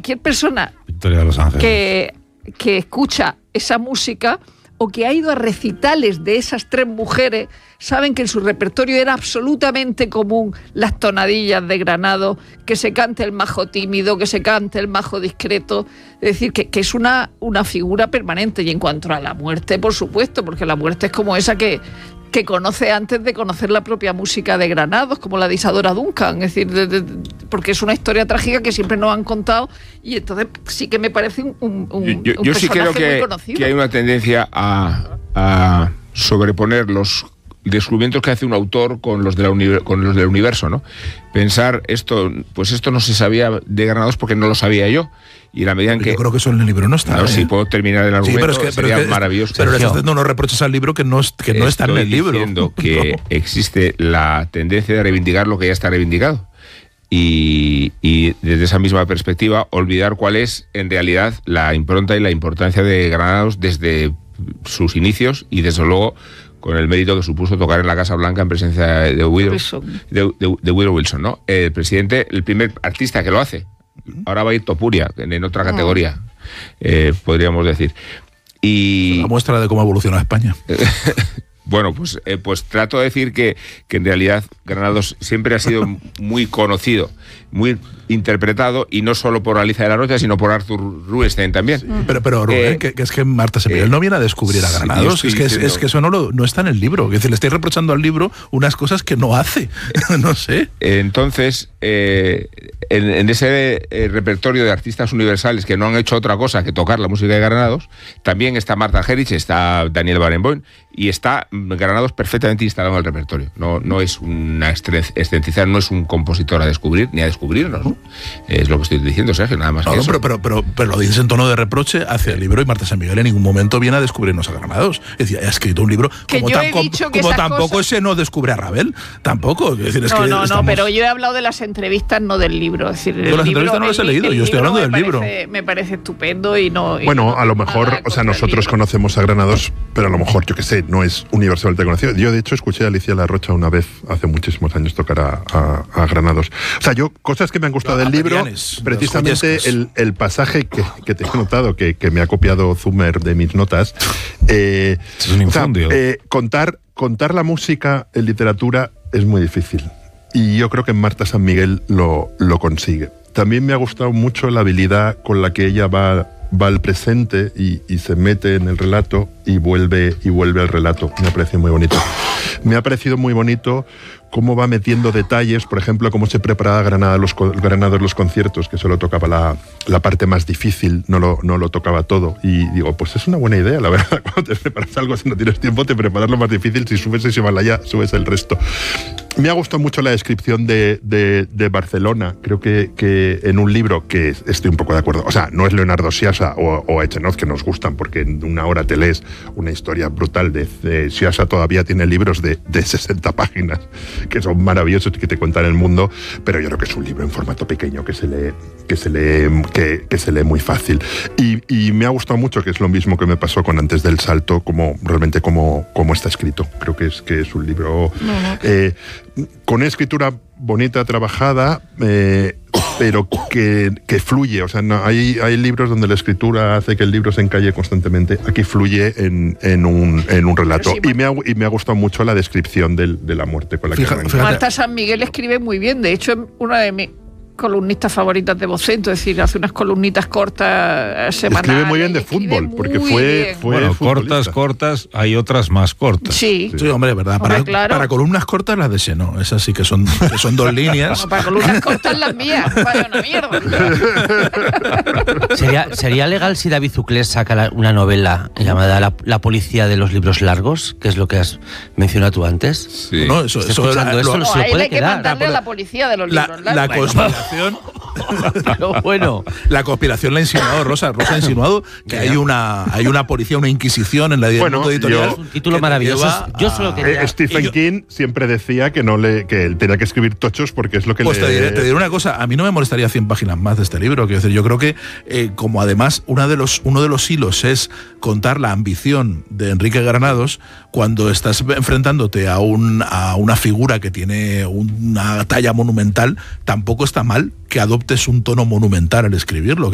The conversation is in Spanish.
cualquier persona Victoria de los Ángeles, que escucha esa música o que ha ido a recitales de esas 3 mujeres, saben que en su repertorio era absolutamente común las tonadillas de Granados, que se cante el majo tímido, que se cante el majo discreto. Es decir, que es una figura permanente. Y en cuanto a la muerte, por supuesto, porque la muerte es como esa que conoce antes de conocer la propia música de Granados, como la de Isadora Duncan, es decir, porque es una historia trágica que siempre nos han contado, y entonces sí que me parece un yo sí creo muy conocido. Que hay una tendencia a sobreponer los descubrimientos que hace un autor con los del universo, ¿no? Pensar esto no se sabía de Granados porque no lo sabía yo. Y la medida en que... Yo creo que eso en el libro no está. Si puedo terminar el argumento, sí, sería maravilloso. Pero le estás haciendo unos reproches al libro que no está en el libro. Estoy diciendo que existe la tendencia de reivindicar lo que ya está reivindicado. Y desde esa misma perspectiva, olvidar cuál es, en realidad, la impronta y la importancia de Granados desde sus inicios y, desde luego, con el mérito que supuso tocar en la Casa Blanca en presencia de Woodrow Wilson, ¿no? El presidente, el primer artista que lo hace. Ahora va a ir Topuria, en otra categoría, podríamos decir. Y la muestra de cómo evoluciona España. Bueno, pues trato de decir que en realidad Granados siempre ha sido muy conocido, muy interpretado, y no solo por Alicia de la Rocha, sino por Arthur Rubinstein también. Sí. Pero Rubén, que es que Marta Semiguel no viene a descubrir a Granados, es que eso no está en el libro. Es decir, le estoy reprochando al libro unas cosas que no hace. No sé. Entonces, en ese repertorio de artistas universales que no han hecho otra cosa que tocar la música de Granados, también está Martha Argerich, está Daniel Barenboim, y está Granados perfectamente instalado en el repertorio. No es una excentricidad, no es un compositor a descubrir, ni a descubrirnos, ¿no? Es lo que estoy diciendo, Sergio, nada más que eso. Pero lo dices en tono de reproche hacia el libro, y Marta Semiguel en ningún momento viene a descubrirnos a Granados. Es decir, ha escrito un libro como tampoco cosas... ese no descubre a Ravel, tampoco. Es decir, pero yo he hablado de las entrevistas, no del libro. Es decir, las entrevistas no las he leído, yo estoy hablando del libro. Me parece estupendo y no... Bueno, a lo mejor, nosotros conocemos a Granados, pero a lo mejor, yo qué sé, no es universalmente conocido. Yo, de hecho, escuché a Alicia La Rocha una vez, hace muchísimos años, tocar a Granados. O sea, cosas que me han gustado del libro, precisamente el pasaje que te he notado, que me ha copiado Zumer de mis notas. Es un infundio. Contar la música en literatura es muy difícil. Y yo creo que Marta San Miguel lo consigue. También me ha gustado mucho la habilidad con la que ella va al presente y se mete en el relato y vuelve al relato. Me ha parecido muy bonito. Me ha parecido muy bonito cómo va metiendo detalles, por ejemplo, cómo se preparaba Granados los conciertos, que solo tocaba la parte más difícil, no lo tocaba todo. Y digo, pues es una buena idea, la verdad. Cuando te preparas algo, si no tienes tiempo, te preparas lo más difícil. Si subes ese Himalaya, subes el resto. Me ha gustado mucho la descripción de Barcelona. Creo que en un libro que estoy un poco de acuerdo. O sea, no es Leonardo Sciascia o Echenoz, que nos gustan, porque en una hora te lees una historia brutal de Sciascia. Todavía tiene libros de 60 páginas que son maravillosos, que te cuentan el mundo, pero yo creo que es un libro en formato pequeño que se lee muy fácil. Y me ha gustado mucho, que es lo mismo que me pasó con Antes del Salto, realmente como está escrito. Creo que es un libro con una escritura bonita, trabajada, pero que fluye. O sea, hay libros donde la escritura hace que el libro se encalle constantemente. Aquí fluye en un relato. Sí, y me ha gustado mucho la descripción de la muerte con la que Marta San Miguel escribe muy bien. De hecho, es una de mis columnistas favoritas de Vocento, es decir, hace unas columnitas cortas semanales. Escribe muy bien de fútbol, porque fue bueno, cortas, hay otras más cortas. Sí, hombre, ¿verdad? Para columnas cortas las de Xenó, esas sí que son 2 líneas. No, para columnas cortas las mías, vaya una mierda. ¿Sería legal si David Zuclés saca una novela llamada La policía de los libros largos, que es lo que has mencionado tú antes? Sí. No, eso se puede hay que mandarle a la policía de los libros largos. La conspiración. Pero bueno, la conspiración la ha insinuado Rosa ha insinuado que hay una policía, una inquisición en la mundo editorial. Es un título maravilloso. Yo solo quería... Stephen King siempre decía que él tenía que escribir tochos porque es lo que te diré una cosa, a mí no me molestaría 100 páginas más de este libro. Quiero decir, yo creo que como además uno de los hilos es contar la ambición de Enrique Granados, cuando estás enfrentándote a una figura que tiene una talla monumental, tampoco está mal que adoptes un tono monumental al escribirlo.